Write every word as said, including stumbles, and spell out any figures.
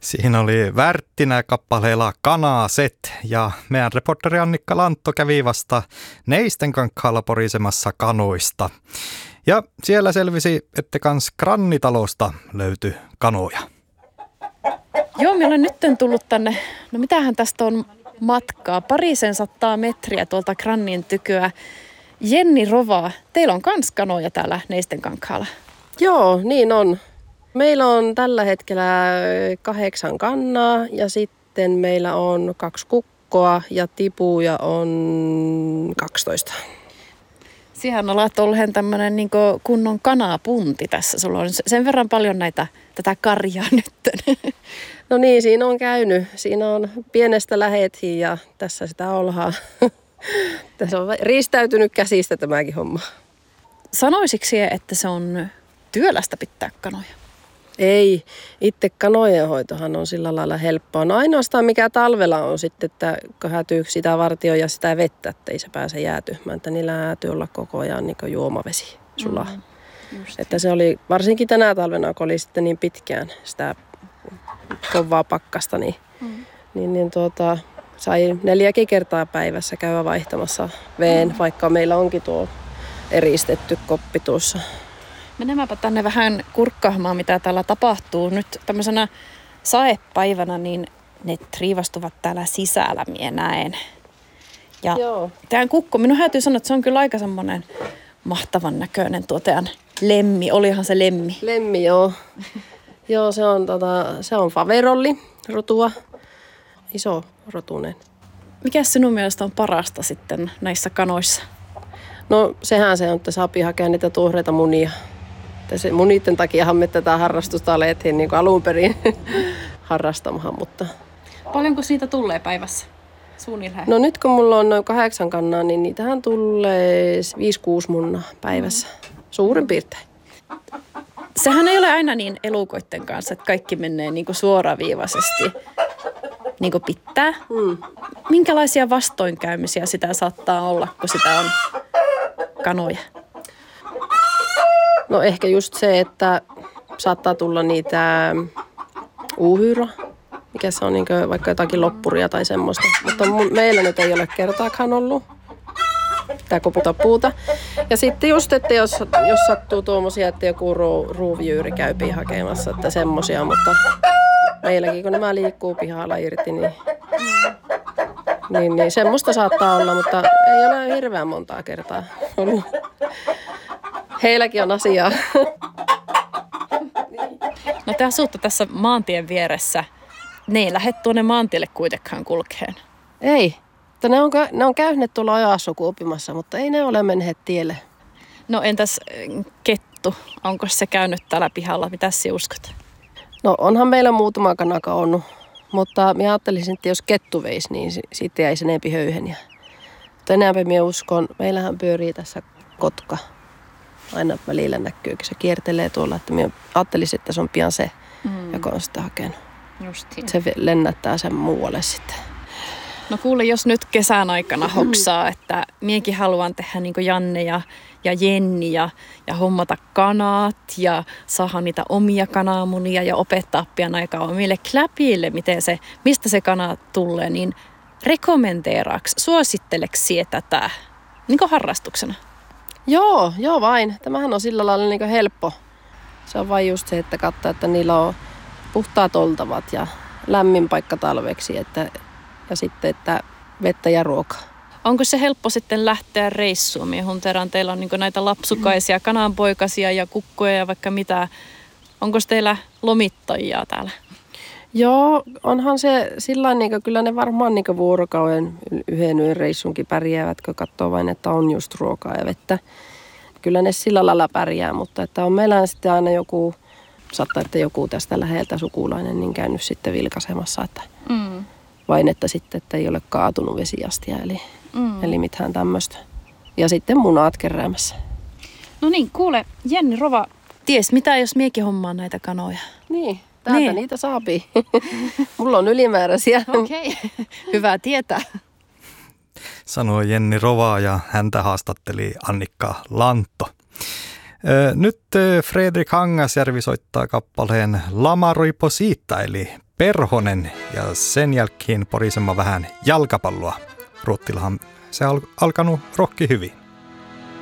Siinä oli Värttinä kappaleella Kanaset ja meidän reporteri Annikka Lantto kävi vasta Neistenkankkaalla porisemassa kanoista. Ja siellä selvisi, että kans Krannitalosta löytyi kanoja. Joo, meillä on nyt tullut tänne, no mitähän tästä on matkaa, parisen sattaa metriä tuolta Krannin tyköä. Jenni Rova, teillä on kans kanoja täällä Neistenkankkaalla. Joo, niin on. Meillä on tällä hetkellä kahdeksan kannaa ja sitten meillä on kaksi kukkoa ja tipuja on kaksitoista. Siihen olet olleen tämmöinen niin kunnon kanapunti tässä. Sulla on sen verran paljon näitä, tätä karjaa nyt. No niin, siinä on käynyt. Siinä on pienestä lähettiin ja tässä sitä ollaan. Tässä on riistäytynyt käsistä tämäkin homma. Sanoisitko sinä, että se on työlästä pitää kanoja? Ei. Itse kanojen hoitohan on sillä lailla helppoa. No ainoastaan mikä talvella on sitten, että hätyy sitä vartioa ja sitä vettä, että ei se pääse jäätymään. Että niillä täytyy olla koko ajan niin kuin juomavesi sulaa. Mm, että se oli, varsinkin tänä talvena, kun oli sitten niin pitkään sitä kovaa pakkasta, niin, mm. niin, niin tuota, sai neljäkin kertaa päivässä käydä vaihtamassa veen, mm. vaikka meillä onkin tuo eristetty koppi tuossa. Menemäpä tänne vähän kurkkaamaan, mitä täällä tapahtuu. Nyt tämmöisenä saepäivänä, niin ne triivastuvat täällä sisällä, mie näen. Ja Joo. Tämän kukko, minun täytyy sanoa, että se on kyllä aika semmoinen mahtavan näköinen tuo teidän lemmi. Olihan se lemmi. Lemmi, joo. Joo, se on, tota, se on faverolli rotua. Iso rotunen. Mikä sinun mielestä on parasta sitten näissä kanoissa? No sehän se on, että saapii hakea niitä tuoreita munia. Se munitten takiahan me tätä harrastusta alettiin niin kuin alun perin harrastamaan, mutta... Paljonko siitä tulee päivässä suunnilleen? No nyt kun mulla on noin kahdeksan kannaa, niin niitähän tulee viisi kuusi munnaa päivässä. Suurin piirtein. Sehän ei ole aina niin elukoitten kanssa, että kaikki menee niin kuin suoraviivaisesti niin kuin pitää. Mm. Minkälaisia vastoinkäymisiä sitä saattaa olla, kun sitä on kanoja? No ehkä just se, että saattaa tulla niitä uuhyra, mikä se on niin kuin vaikka jotakin loppuria tai semmoista. Mutta meillä nyt ei ole kertaakaan ollut. Tää koputa puuta. Ja sitten just, että jos, jos sattuu tuommoisia, että joku ruu, ruuvijyyri käy hakemassa, että semmoisia, mutta meilläkin kun nämä liikkuu pihalla irti, niin, niin, niin semmoista saattaa olla, mutta ei ole hirveän montaa kertaa ollut. Heilläkin on asiaa. No te asutte tässä maantien vieressä. Ne ei lähde tuonne maantielle kuitenkaan kulkeen. Ei. Ne on, ne on käyneet tuolla ajassuku opimassa, mutta ei ne ole menneet tielle. No entäs kettu? Onko se käynyt täällä pihalla? Mitäs sinä uskot? No onhan meillä muutama kanaka ollut, mutta minä ajattelisin, että jos kettu veisi, niin siitä jäisi enempi höyheniä. Mutta enemmän minä uskon, meillähän pyörii tässä kotka. Aina välillä näkyy, kun se kiertelee tuolla, että minä ajattelisin, että se on pian se, mm. joka on sitä hakenut. Justiin. Se lennättää sen muualle sitten. No kuule, jos nyt kesän aikana hoksaa, että minäkin haluan tehdä niin kuin Janne ja, ja Jenni ja, ja hommata kanat ja saada niitä omia kananmunia ja opettaa pian aikaa omille kläpille, miten se, mistä se kana tulee, niin rekomenteeraaks, suositteleksi sinä tätä niin kuin harrastuksena? Joo, joo vain. Tämähän on sillä lailla niin kuin helppo. Se on vain just se, että katsoo, että niillä on puhtaat oltavat ja lämmin paikka talveksi, että ja sitten, että vettä ja ruokaa. Onko se helppo sitten lähteä reissuun? Miehun terän teillä on niin näitä lapsukaisia, kananpoikasia ja kukkoja ja vaikka mitä. Onko teillä lomittajia täällä? Joo, onhan se sillä niin kyllä ne varmaan niin vuorokauden yhden yön reissunkin pärjäävät, kun katsoo vain, että on just ruokaa ja vettä. Kyllä ne sillä lailla pärjää, mutta että on meillä sitten aina joku, saattaa, että joku tästä läheltä sukulainen niin käynyt sitten vilkaisemassa, että mm. vain että sitten, että ei ole kaatunut vesiastia, eli, mm. eli mitään tämmöistä. Ja sitten munat keräämässä. No niin, kuule, Jenni Rova, ties mitä jos miekin hommaan näitä kanoja? Niin, täältä niin. Niitä saapii. Mulla on ylimääräisiä. Okei, okay. Hyvä tietää. Sanoi Jenni Rova ja häntä haastatteli Annikka Lantto. Nyt Fredrik Hangasjärvi soittaa kappaleen Lama Riposita eli Perhonen ja sen jälkeen porisemma vähän jalkapalloa. Ruottilahan se on alkanut rokki hyvin.